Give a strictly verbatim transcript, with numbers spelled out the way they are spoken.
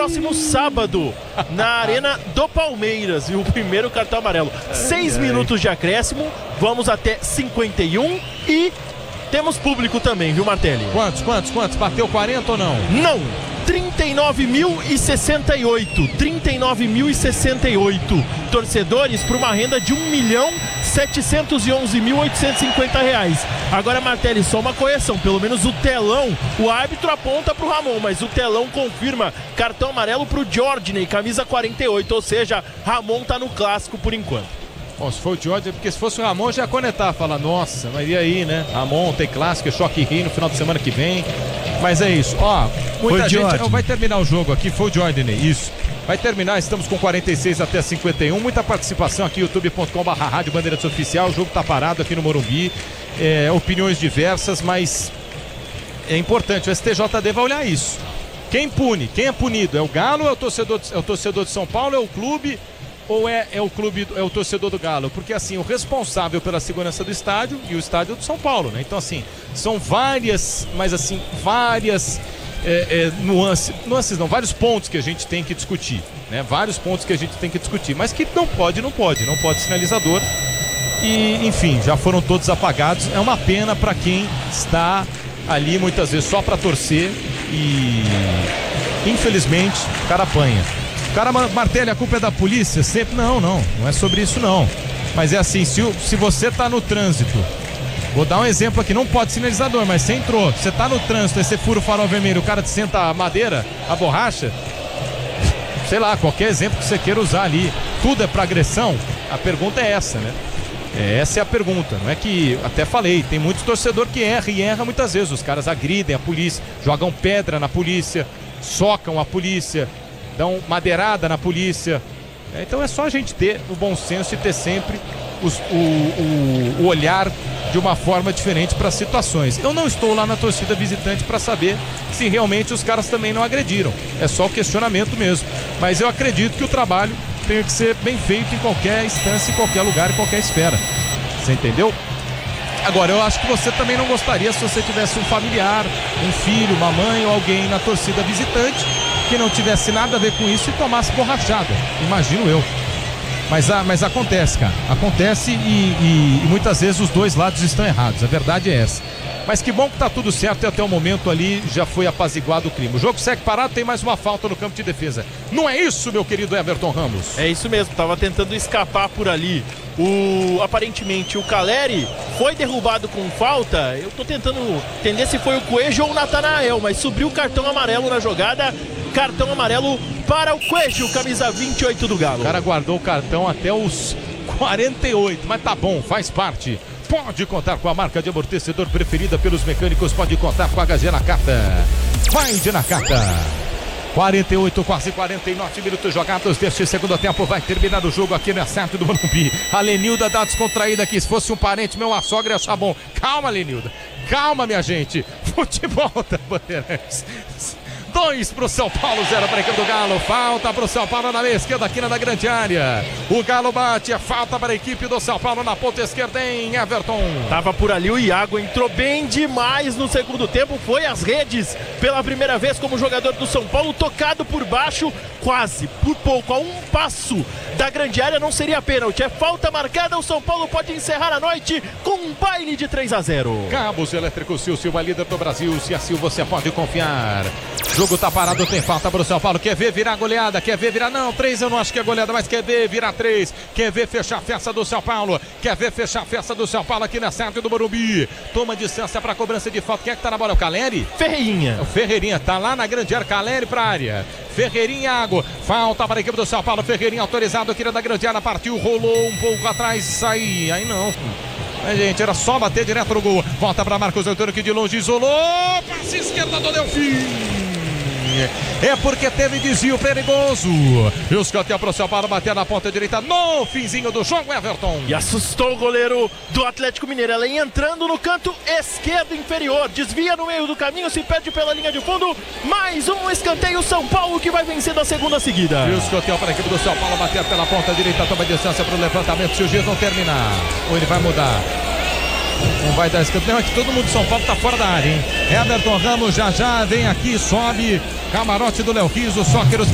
próximo sábado, na Arena do Palmeiras, viu? O primeiro cartão amarelo. Seis minutos de acréscimo, vamos até cinquenta e um e temos público também, viu, Martelli? Quantos, quantos, quantos? Bateu quarenta ou não? Não! trinta e nove mil e sessenta e oito. trinta e nove mil e sessenta e oito torcedores para uma renda de um milhão setecentos e onze mil oitocentos e cinquenta reais. Agora, Martelli, só uma correção. Pelo menos o telão, o árbitro aponta para o Ramon, mas o telão confirma cartão amarelo para o Jordney, camisa quarenta e oito. Ou seja, Ramon tá no clássico por enquanto. Bom, se for o Jordney, porque se fosse o Ramon, já ia conectar, falar, nossa, mas e aí, né? Ramon tem clássico, é Choque Rio no final de semana que vem. Mas é isso, ó, muita gente vai terminar o jogo aqui, foi o Jordney, isso. Vai terminar, estamos com quarenta e seis até cinquenta e um, muita participação aqui, youtube ponto com barra rádio Bandeirantes Oficial, o jogo tá parado aqui no Morumbi, é, opiniões diversas, mas é importante, o S T J D vai olhar isso. Quem pune, quem é punido, é o Galo, é o torcedor, é o torcedor de São Paulo, é o clube... ou é, é o clube, é o torcedor do Galo? Porque assim, o responsável pela segurança do estádio e o estádio do São Paulo, né? Então assim, são várias, mas assim, várias é, é, nuances, nuances não, vários pontos que a gente tem que discutir, né? Vários pontos que a gente tem que discutir, mas que não pode, não pode, não pode sinalizador e enfim, já foram todos apagados. É uma pena para quem está ali muitas vezes só para torcer e infelizmente o cara apanha. Cara, Martelli, a culpa é da polícia? Sempre não, não, não é sobre isso não. Mas é assim, se, se você tá no trânsito, vou dar um exemplo aqui, não pode sinalizador, mas você entrou, você tá no trânsito, aí você fura o farol vermelho, o cara te senta a madeira, a borracha, sei lá, qualquer exemplo que você queira usar ali, tudo é pra agressão? A pergunta é essa, né? É, essa é a pergunta, não é que, até falei, tem muito torcedor que erra e erra muitas vezes, os caras agridem a polícia, jogam pedra na polícia, socam a polícia, dão madeirada na polícia. É, então é só a gente ter o bom senso e ter sempre os, o, o, o olhar de uma forma diferente para as situações. Eu não estou lá na torcida visitante para saber se realmente os caras também não agrediram. É só o questionamento mesmo. Mas eu acredito que o trabalho tem que ser bem feito em qualquer instância, em qualquer lugar, em qualquer esfera. Você entendeu? Agora, eu acho que você também não gostaria se você tivesse um familiar, um filho, uma mãe ou alguém na torcida visitante que não tivesse nada a ver com isso e tomasse borrachada, imagino eu. Mas, ah, mas acontece, cara, acontece e, e, e muitas vezes os dois lados estão errados, a verdade é essa. Mas que bom que tá tudo certo e até o momento ali já foi apaziguado o crime. O jogo segue parado, tem mais uma falta no campo de defesa. Não é isso, meu querido Everton Ramos? É isso mesmo, tava tentando escapar por ali. O, aparentemente o Caleri foi derrubado com falta. Eu tô tentando entender se foi o Coelho ou o Natanael, mas subiu o cartão amarelo na jogada. Cartão amarelo para o Coelho, camisa vinte e oito do Galo. O cara guardou o cartão até os quarenta e oito, mas tá bom, faz parte. Pode contar com a marca de amortecedor preferida pelos mecânicos, pode contar com a H G Nakata. Vai de Nakata. quarenta e oito, quase quarenta e nove minutos jogados deste segundo tempo. Vai terminar o jogo aqui na Sete do Morumbi. A Lenilda dá descontraída aqui. Se fosse um parente meu, a sogra ia achar bom. Calma, Lenilda. Calma, minha gente. Futebol da Bandeirantes. Dois pro São Paulo, zero para a equipe do Galo. Falta pro São Paulo na meia esquerda, aqui na grande área. O Galo bate, a falta para a equipe do São Paulo na ponta esquerda em Everton. Tava por ali o Iago, entrou bem demais no segundo tempo, foi às redes pela primeira vez como jogador do São Paulo, tocado por baixo, quase, por pouco, a um passo da grande área, não seria pênalti, é falta marcada, o São Paulo pode encerrar a noite com um baile de três a zero. Cabos Elétricos Sil Silva, líder do Brasil, se assim você pode confiar. Jogo tá parado, tem falta pro São Paulo. Quer ver virar goleada? Quer ver virar? Não, três eu não acho que é goleada, mas quer ver virar três. Quer ver fechar a festa do São Paulo? Quer ver fechar a festa do São Paulo aqui na Sete do Morumbi? Toma distância pra cobrança de falta. Quem é que tá na bola? É o Caleri? Ferreirinha. O Ferreirinha tá lá na grande área. Caleri pra área. Ferreirinha, Iago. Falta para a equipe do São Paulo. Ferreirinha autorizado aqui da grande área. Partiu, rolou um pouco atrás. Sai. Aí não. É, gente, era só bater direto no gol. Volta para Marcos Antônio que de longe isolou. Passe esquerda do Delfim. É porque teve desvio perigoso. E os cantinhos pro São Paulo bater na ponta direita no finzinho do jogo, Everton. E assustou o goleiro do Atlético Mineiro. Ela ia entrando no canto esquerdo inferior. Desvia no meio do caminho, se perde pela linha de fundo. Mais um escanteio, São Paulo que vai vencendo a segunda seguida. E os cantinhos para a equipe do São Paulo bater pela ponta direita. Toma distância para o levantamento. Se o juiz não terminar, ou ele vai mudar. Não vai dar escanteio. Não, é que todo mundo de São Paulo tá fora da área, hein? Everton Ramos já já vem aqui, sobe. Camarote do Léo Riso, Sóqueros.